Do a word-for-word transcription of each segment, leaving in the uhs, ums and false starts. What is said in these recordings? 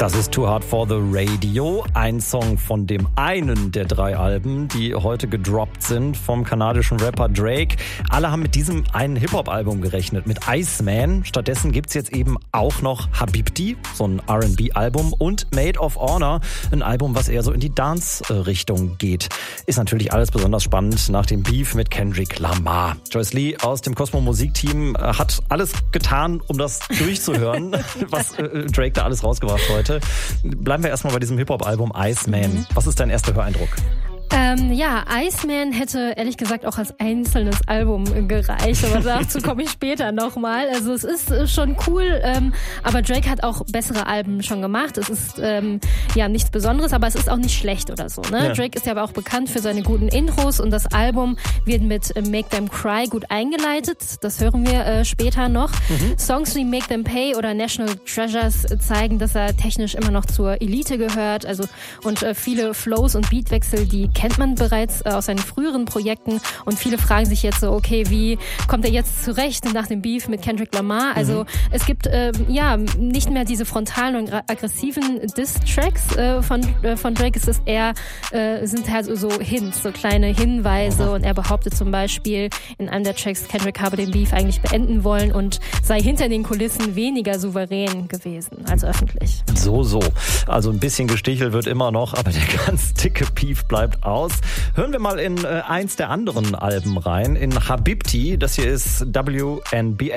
Das ist Too Hard for the Radio, ein Song von dem einen der drei Alben, die heute gedroppt sind vom kanadischen Rapper Drake. Alle haben mit diesem einen Hip-Hop-Album gerechnet, mit Iceman. Stattdessen gibt's jetzt eben auch noch Habibti, so ein R and B-Album, und Maid of Honor, ein Album, was eher so in die Dance-Richtung geht. Ist natürlich alles besonders spannend nach dem Beef mit Kendrick Lamar. Joyce Lee aus dem Cosmo-Musikteam hat alles getan, um das durchzuhören, was Drake da alles rausgebracht hat heute. Bleiben wir erstmal bei diesem Hip-Hop-Album Iceman. Mhm. Was ist dein erster Höreindruck? Ähm, ja, Iceman hätte ehrlich gesagt auch als einzelnes Album gereicht, aber dazu komme ich später nochmal. Also es ist schon cool, ähm, aber Drake hat auch bessere Alben schon gemacht. Es ist ähm, ja nichts Besonderes, aber es ist auch nicht schlecht oder so. Ne? Ja. Drake ist ja aber auch bekannt für seine guten Intros und das Album wird mit Make Them Cry gut eingeleitet. Das hören wir äh, später noch. Mhm. Songs wie Make Them Pay oder National Treasures zeigen, dass er technisch immer noch zur Elite gehört. Also und äh, viele Flows und Beatwechsel, die kennt man bereits aus seinen früheren Projekten und viele fragen sich jetzt so, okay, wie kommt er jetzt zurecht nach dem Beef mit Kendrick Lamar? Also mhm. es gibt äh, ja nicht mehr diese frontalen und aggressiven Diss-Tracks äh, von, äh, von Drake. Es ist eher, äh, sind halt so, so Hints, so kleine Hinweise mhm. und er behauptet zum Beispiel in einem der Tracks, Kendrick habe den Beef eigentlich beenden wollen und sei hinter den Kulissen weniger souverän gewesen als öffentlich. So, so. Also ein bisschen gestichelt wird immer noch, aber der ganz dicke Beef bleibt aus. Hören wir mal in äh, eins der anderen Alben rein, in Habibti. Das hier ist W N B A.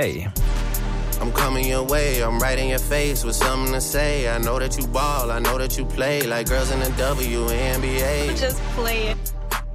I'm coming your way, I'm right in your face with something to say. I know that you ball, I know that you play like girls in the W N B A. Just play it.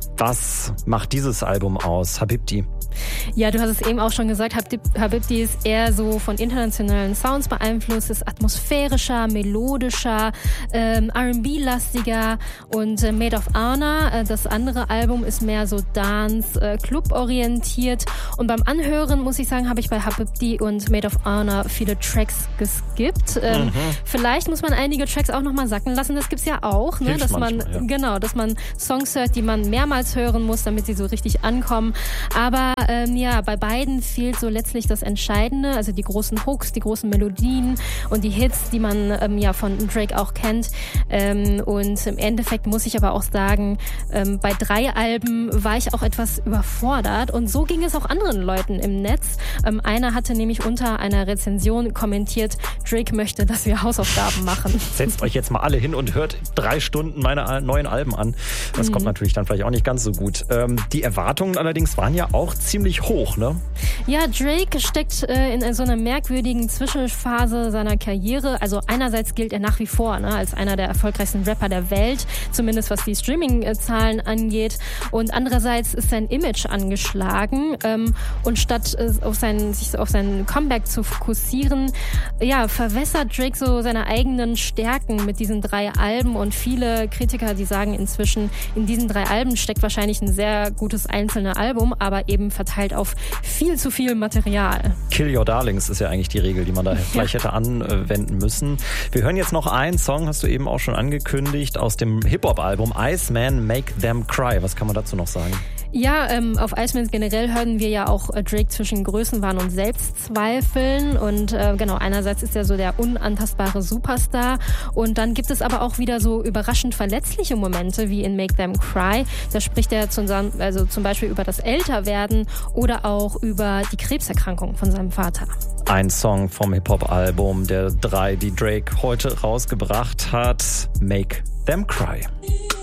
Was macht dieses Album aus, Habibti? Ja, du hast es eben auch schon gesagt, Habibti ist eher so von internationalen Sounds beeinflusst, ist atmosphärischer, melodischer, ähm, R and B-lastiger und äh, Maid of Honor, äh, das andere Album, ist mehr so Dance, äh, Club-orientiert und beim Anhören, muss ich sagen, habe ich bei Habibti und Maid of Honor viele Tracks geskippt. Ähm, mhm. Vielleicht muss man einige Tracks auch nochmal sacken lassen, das gibt's ja auch, ne, dass man, manchmal, ja. genau, dass man Songs hört, die man mehrmals hören muss, damit sie so richtig ankommen, aber Ähm, ja, bei beiden fehlt so letztlich das Entscheidende, also die großen Hooks, die großen Melodien und die Hits, die man ähm, ja von Drake auch kennt. Ähm, und im Endeffekt muss ich aber auch sagen, ähm, bei drei Alben war ich auch etwas überfordert und so ging es auch anderen Leuten im Netz. Ähm, einer hatte nämlich unter einer Rezension kommentiert, Drake möchte, dass wir Hausaufgaben machen. Setzt euch jetzt mal alle hin und hört drei Stunden meine neuen Alben an. Das mhm. kommt natürlich dann vielleicht auch nicht ganz so gut. Ähm, die Erwartungen allerdings waren ja auch ziemlich hoch, ne? Ja, Drake steckt äh, in so einer merkwürdigen Zwischenphase seiner Karriere. Also einerseits gilt er nach wie vor, ne, als einer der erfolgreichsten Rapper der Welt, zumindest was die Streaming-Zahlen angeht. Und andererseits ist sein Image angeschlagen. Ähm, und statt äh, auf seinen, sich auf seinen Comeback zu fokussieren, ja, verwässert Drake so seine eigenen Stärken mit diesen drei Alben. Und viele Kritiker, die sagen inzwischen, in diesen drei Alben steckt wahrscheinlich ein sehr gutes einzelnes Album, aber eben verteilt auf viel zu viel Material. Kill Your Darlings ist ja eigentlich die Regel, die man da vielleicht hätte anwenden müssen. Wir hören jetzt noch einen Song, hast du eben auch schon angekündigt, aus dem Hip-Hop-Album Iceman, Make Them Cry. Was kann man dazu noch sagen? Ja, ähm, auf Iceman generell hören wir ja auch äh, Drake zwischen Größenwahn und Selbstzweifeln und äh, genau, einerseits ist er so der unantastbare Superstar und dann gibt es aber auch wieder so überraschend verletzliche Momente wie in Make Them Cry. Da spricht er zusammen, also zum Beispiel über das Älterwerden oder auch über die Krebserkrankung von seinem Vater. Ein Song vom Hip-Hop-Album der drei, die Drake heute rausgebracht hat, Make Them Cry.